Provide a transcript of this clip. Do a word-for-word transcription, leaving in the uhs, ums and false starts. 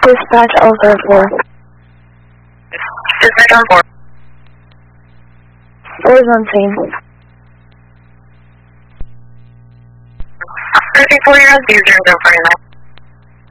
Dispatch over four. Dispatch on four. Four is on scene. thirty-four, you're on zero zero zero forty-nine.